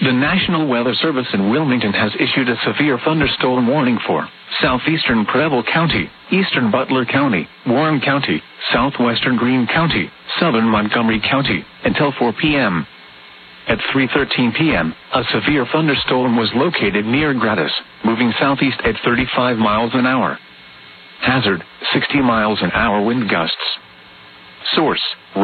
The National Weather Service in Wilmington has issued a severe thunderstorm warning for southeastern Preble County, eastern Butler County, Warren County, southwestern Greene County, southern Montgomery County, until 4 p.m. At 3:13 p.m., a severe thunderstorm was located near Gratis, moving southeast at 35 miles an hour. Hazard, 60 miles an hour wind gusts. Source,